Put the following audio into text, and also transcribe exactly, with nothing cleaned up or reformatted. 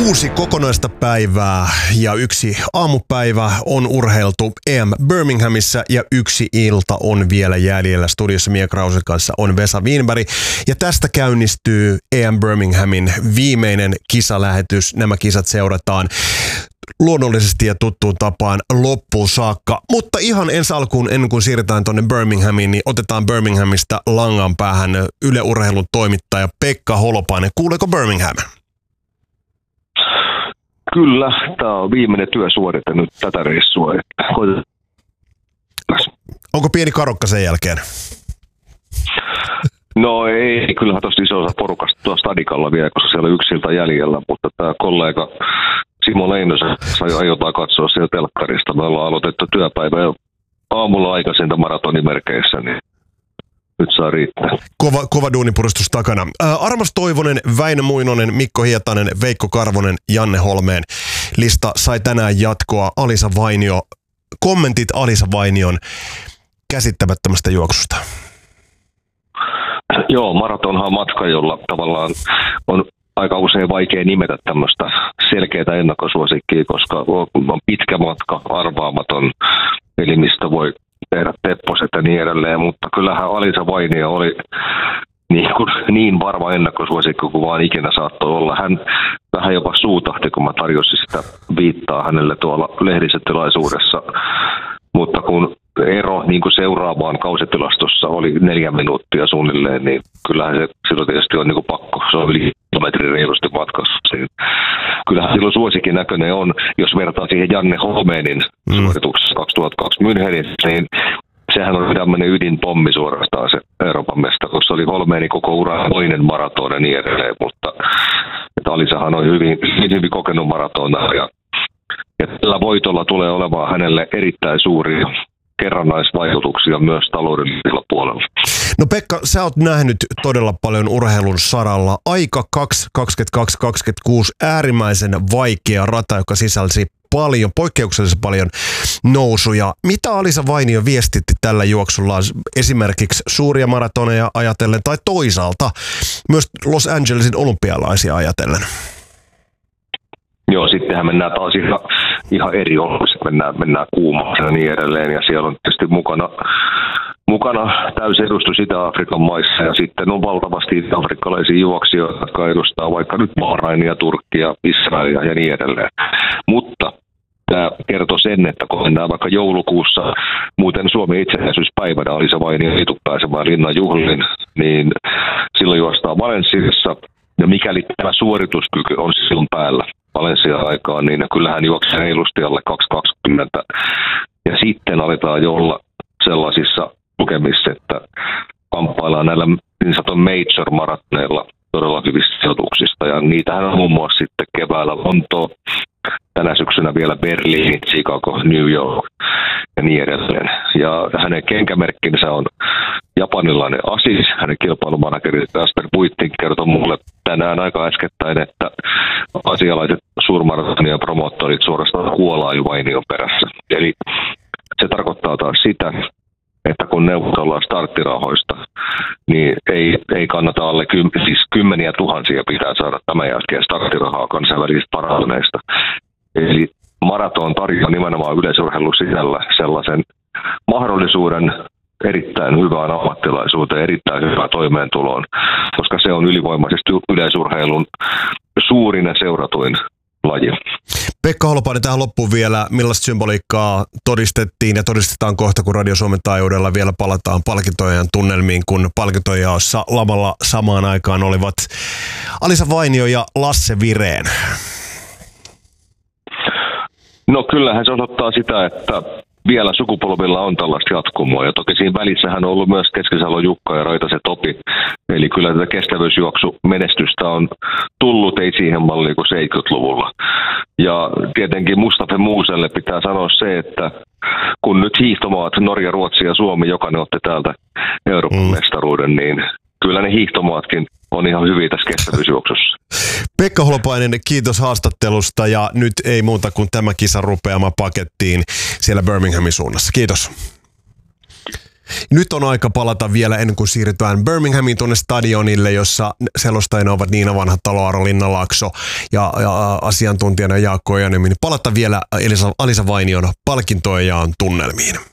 Kuusi kokonaista päivää ja yksi aamupäivä on urheiltu E M Birminghamissa ja yksi ilta on vielä jäljellä. Studiossa Mia Krausen kanssa on Vesa Wienberg ja tästä käynnistyy E M Birminghamin viimeinen kisalähetys. Nämä kisat seurataan luonnollisesti ja tuttuun tapaan loppuun saakka. Mutta ihan ensi alkuun, ennen kuin siirretään tuonne Birminghamiin, niin otetaan Birminghamista langan päähän Yle Urheilun toimittaja Pekka Holopainen. Kuuleeko Birmingham? Kyllä, tämä on viimeinen työsuorite nyt tätä reissua. Onko pieni karokka sen jälkeen? No ei, kyllähän tuosta iso osa porukasta tuossa stadikalla vielä, koska siellä on yksi ilta jäljellä, mutta tämä kollega Simo Leinosen sai aiotaan katsoa siellä telkkarista. Me ollaan aloitettu työpäivä jo aamulla aikaisinta maratonimerkeissä, niin nyt saa riittää. Kova, kova duunipuristus takana. Ää, Armas Toivonen, Väinö Muinonen, Mikko Hietanen, Veikko Karvonen, Janne Holmeen. Lista sai tänään jatkoa. Alisa Vainio. Kommentit Alisa Vainion käsittämättömästä juoksusta. Joo, maratonhan on matka, jolla tavallaan on aika usein vaikea nimetä tämmöistä selkeää ennakkosuosikkia, koska on pitkä matka, arvaamaton, eli mistä voi tehdä tepposet ja niin edelleen, mutta kyllähän Alisa Vainio oli niin, kuin, niin varma ennakkosuosikko kuin vaan ikinä saattoi olla. Hän vähän jopa suutahti, kun mä tarjosin sitä viittaa hänelle tuolla lehdistötilaisuudessa, mutta kun ero niin kuin seuraavaan kausitilastossa oli neljä minuuttia suunnilleen, niin kyllähän se silloin tietysti on niin kuin pakko. Se on yli kilometrin reilusti matkassa. Kyllähän silloin suosikin näköinen on, jos vertaa siihen Janne Holmeenin mm. suorituksessa kaksituhattakaksi Münchenissä, niin sehän on tämmöinen ydinpommi suorastaan se Euroopan mestaruus. Se oli Holmeeni koko ura toinen maraton ja niin edelleen, mutta Alisahan on hyvin, hyvin, hyvin kokenut maratona ja, ja tällä voitolla tulee olemaan hänelle erittäin suuria kerrannaisvaikutuksia myös taloudellisella puolella. No Pekka, sä oot nähnyt todella paljon urheilun saralla. Aika kaksi kaksikymmentäkaksi kaksikymmentäkuusi äärimmäisen vaikea rata, joka sisälsi paljon, poikkeuksellisen paljon nousuja. Mitä Alisa Vainio viestitti tällä juoksulla esimerkiksi suuria maratoneja ajatellen tai toisaalta myös Los Angelesin olympialaisia ajatellen? Joo, sittenhän mennään taas ihan, ihan eri oloissa, mennään, mennään kuumaan ja niin edelleen, ja siellä on tietysti mukana, mukana täysi edustus Itä-Afrikan maissa, ja sitten on valtavasti itä-afrikkalaisia juoksijoita, jotka edustaa vaikka nyt Bahrainia, Turkkia, Israelia ja niin edelleen. Mutta tämä kertoo sen, että kun mennään vaikka joulukuussa, muuten Suomen itsenäisyyspäivänä Alisa Vainio ei tule pääsemään linnan juhlin, niin silloin juostaan Valensiassa, ja mikäli tämä suorituskyky on silloin päällä Valencia-aikaan, niin kyllähän juoksee reilusti alle kaksi kaksikymmentä. Ja sitten aletaan jo olla sellaisissa lukemissa, että kamppaillaan näillä niin sanotun major-maratoneilla todella hyvistä sijoituksista. Ja niitähän on muun muassa sitten keväällä Lontoo, tänä syksynä vielä Berliini, Chicago, New York ja niin edelleen. Ja hänen kenkämerkkinsä on japanilainen Asis. Hänen kilpailumanageri Asper Buitting kertoi mulle tänään aika äskettäin, että asialaiset suurmaratonia promoottorit suorastaan kuolaa jo Vainion perässä. Eli se tarkoittaa taas sitä, että kun neuvotellaan starttirahoista, niin ei, ei kannata alle kym, siis kymmeniä tuhansia pitää saada tämän jälkeen starttirahaa kansainvälisistä paratoneista. Eli maraton tarjoaa nimenomaan yleisurheilun sisällä sellaisen mahdollisuuden erittäin hyvään ammattilaisuuteen, erittäin hyvään toimeentuloon, koska se on ylivoimaisesti yleisurheilun suurin ja seuratuin laji. Pekka Holopainen, tähän loppuun vielä, millaista symboliikkaa todistettiin ja todistetaan kohta, kun Radio Suomen taajuudella vielä palataan palkintojen tunnelmiin, kun palkintojaossa lavalla samaan aikaan olivat Alisa Vainio ja Lasse Vireen. No kyllähän se osoittaa sitä, että vielä sukupolvilla on tällaista jatkumoa, ja toki siinä välissähän on ollut myös Keskisalon Jukka ja Raitasen Topi, eli kyllä tätä kestävyysjuoksumenestystä on tullut, ei siihen malliin kuin seitsemänkymmentäluvulla. Ja tietenkin Mustafa Muuselle pitää sanoa se, että kun nyt hiihtomaat, Norja, Ruotsi ja Suomi, jokainen otti täältä Euroopan mm. mestaruuden, niin kyllä ne hiihtomaatkin on ihan hyviä tässä kestävyysjuoksussa. Pekka Holopainen, kiitos haastattelusta ja nyt ei muuta kuin tämä kisa rupeama pakettiin siellä Birminghamin suunnassa. Kiitos. Nyt on aika palata vielä ennen kuin siirrytään Birminghamiin tuonne stadionille, jossa selostajina ovat Niina Vanha, Taloaro, Linna Laakso ja, ja asiantuntijana Jaakko Ojanemi. Palata vielä Elisa, Alisa Vainion palkintojen jaon tunnelmiin.